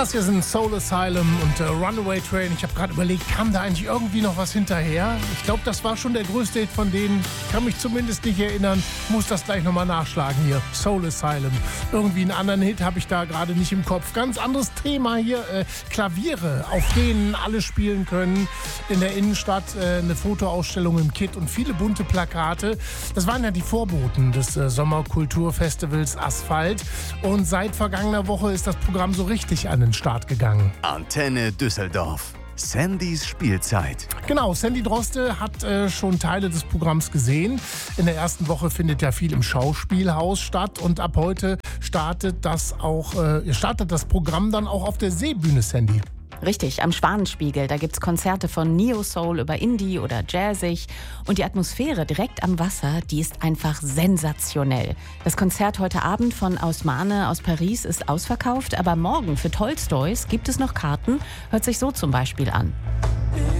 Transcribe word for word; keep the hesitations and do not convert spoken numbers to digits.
Das hier sind Soul Asylum und äh, Runaway Train. Ich habe gerade überlegt, kam da eigentlich irgendwie noch was hinterher? Ich glaube, das war schon der größte Hit von denen. Ich kann mich zumindest nicht erinnern. Muss das gleich nochmal nachschlagen hier. Soul Asylum. Irgendwie einen anderen Hit habe ich da gerade nicht im Kopf. Ganz anderes Thema hier. Äh, Klaviere, auf denen alle spielen können. In der Innenstadt äh, eine Fotoausstellung im Kitt und viele bunte Plakate. Das waren ja die Vorboten des äh, Sommerkulturfestivals Asphalt. Und seit vergangener Woche ist das Programm so richtig an den Start gegangen. Antenne Düsseldorf. Sandys Spielzeit. Genau, Sandy Droste hat äh, schon Teile des Programms gesehen. In der ersten Woche findet ja viel im Schauspielhaus statt und ab heute startet das auch äh, startet das Programm dann auch auf der Seebühne, Sandy. Richtig, am Schwanenspiegel. Da gibt's Konzerte von Neo-Soul über Indie oder Jazzig. Und die Atmosphäre direkt am Wasser, die ist einfach sensationell. Das Konzert heute Abend von Ausmane aus Paris ist ausverkauft. Aber morgen für Tolstoys gibt es noch Karten. Hört sich so zum Beispiel an.